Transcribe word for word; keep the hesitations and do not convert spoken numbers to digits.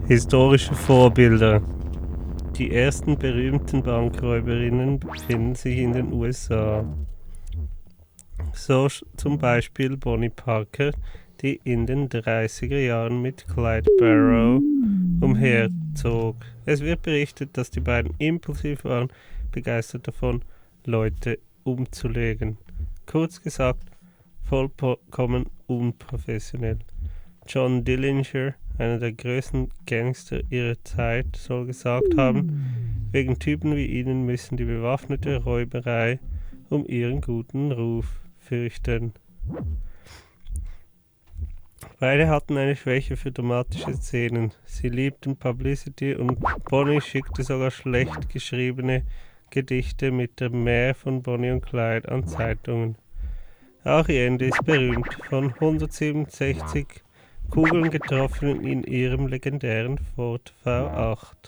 Historische Vorbilder. Die ersten berühmten Bankräuberinnen befinden sich in den U S A. So sch- zum Beispiel Bonnie Parker, die in den dreißiger Jahren mit Clyde Barrow umherzog. Es wird berichtet, dass die beiden impulsiv waren, begeistert davon, Leute umzulegen. Kurz gesagt, vollkommen unprofessionell. John Dillinger, einer der größten Gangster ihrer Zeit, soll gesagt haben, wegen Typen wie ihnen müssen die bewaffnete Räuberei um ihren guten Ruf fürchten. Beide hatten eine Schwäche für dramatische Szenen. Sie liebten Publicity und Bonnie schickte sogar schlecht geschriebene Gedichte mit der Mär von Bonnie und Clyde an Zeitungen. Auch ihr Ende ist berühmt, von hundertsiebenundsechzig Kugeln getroffen in ihrem legendären Ford V acht.